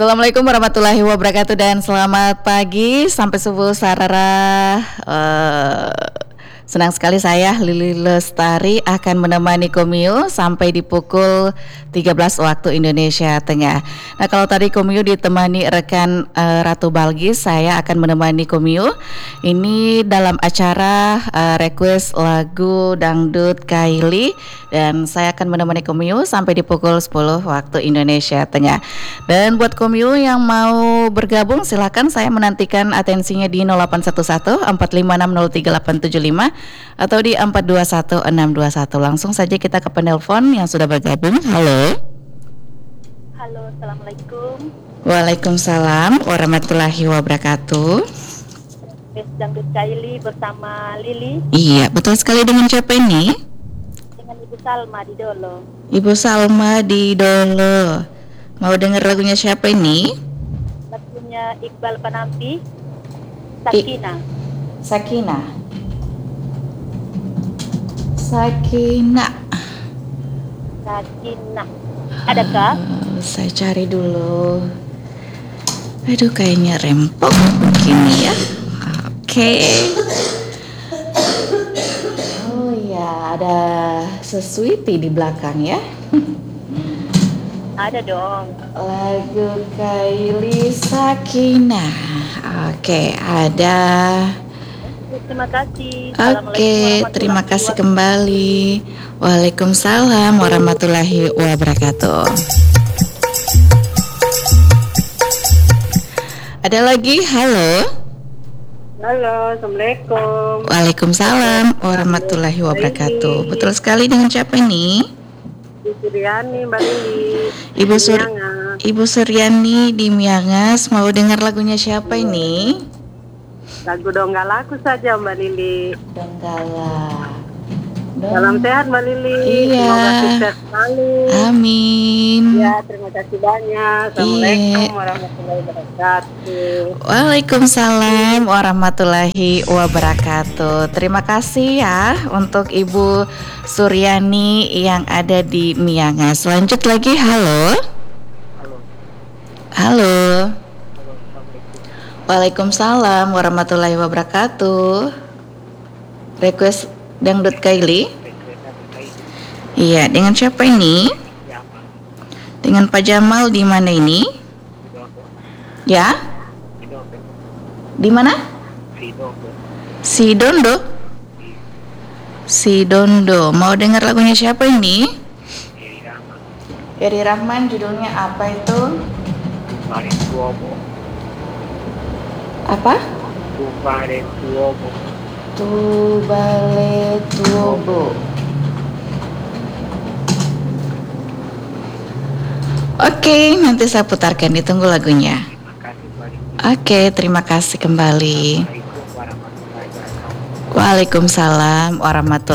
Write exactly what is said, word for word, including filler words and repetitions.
Assalamualaikum warahmatullahi wabarakatuh dan selamat pagi sampai subuh Sarara. Uh, senang sekali saya Lili Lestari akan menemani Komio sampai di pukul tiga belas waktu Indonesia Tengah. Nah, kalau tadi Komio ditemani rekan uh, Ratu Balgis, saya akan menemani Komio ini dalam acara uh, request lagu dangdut Kylie, dan saya akan menemani Komio sampai di pukul sepuluh waktu Indonesia Tengah. Dan buat Komio yang mau bergabung, silakan, saya menantikan atensinya di nol delapan satu satu empat lima enam nol tiga delapan tujuh lima atau di empat dua satu enam dua satu. Langsung saja kita ke penelpon yang sudah bergabung. Halo. Halo, assalamualaikum. Waalaikumsalam warahmatullahi wabarakatuh. Bes Dangdut Kylie bersama Lili. Iya, betul sekali. Dengan siapa ini? Dengan Ibu Salma di Dolo. Ibu Salma di Dolo. Mau dengar lagunya siapa ini? Lagunya Iqbal Panampi, Sakina. I- Sakina. Sakina. Sakina. Adakah? Uh, saya cari dulu. Aduh, kayaknya rempong begini ya. Oke. Okay. Oh ya, ada sesuiti di belakang ya. Ada dong. Lagu Kylie Sakina. Oke, ada. Terima kasih. Oke, terima kasih kembali. Waalaikumsalam warahmatullahi wabarakatuh. Ada lagi, halo. Halo, assalamualaikum. Waalaikumsalam warahmatullahi wabarakatuh. Betul sekali, dengan siapa ini? Ibu Suryani, Mbak Lili. Ibu Sur Ibu Suryani di Miangas. Mau dengar lagunya siapa ini? Lagu Donggalaku saja, Mbak Lili. Donggala. Dong. Salam sehat, Mbak Lili. Iya. Semoga sukses selalu. Amin. Ya, terima kasih banyak. Assalamualaikum Iya. warahmatullahi wabarakatuh. Waalaikumsalam warahmatullahi wabarakatuh. Terima kasih ya untuk Ibu Suryani yang ada di Miangas. Lanjut lagi, halo. Halo. Halo. Waalaikumsalam warahmatullahi wabarakatuh. Request dangdut Kylie. Iya, dengan siapa ini? Dengan Pak Jamal. Di mana ini? Ya? Di mana? Si Dondo. Si Dondo. Mau dengar lagunya siapa ini? Eri Rahman. Judulnya apa itu? Apa? Tubale Tuobo. Tubale Tuobo. Oke, nanti saya putarkan, ditunggu lagunya. Oke, terima kasih kembali. Waalaikumsalam warahmatullahi